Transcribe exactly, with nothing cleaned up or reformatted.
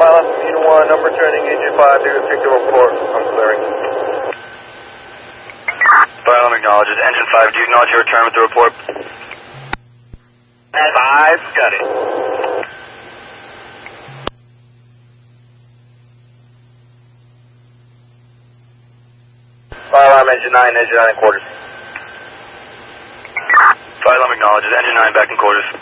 Pilot, Unit one, number turning, engine five, do a particular report. I'm clearing. Pilot acknowledges. Engine five, do you acknowledge your return with the report? five, got it. Fire alarm, engine nine, engine nine in quarters. Fire alarm acknowledges. Engine nine back in quarters.